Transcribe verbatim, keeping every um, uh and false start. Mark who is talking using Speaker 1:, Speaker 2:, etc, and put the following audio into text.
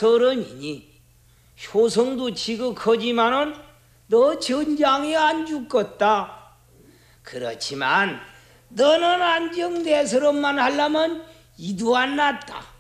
Speaker 1: 서른이니 효성도 지극하지만은 너 전장에 안 죽겠다. 그렇지만 너는 안정대설업만 하려면 이도 안 낫다.